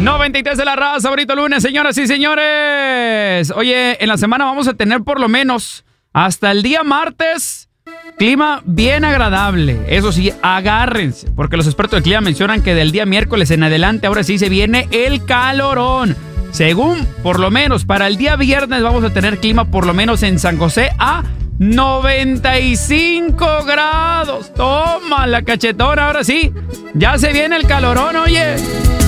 93 de la raza, bonito lunes, señoras y señores. Oye, en la semana vamos a tener por lo menos hasta el día martes clima bien agradable. Eso sí, agárrense, porque los expertos del clima mencionan que del día miércoles en adelante, ahora sí se viene el calorón. Según, por lo menos, para el día viernes vamos a tener clima por lo menos en San José a 95 grados. Toma la cachetona, ahora sí. Ya se viene el calorón, oye.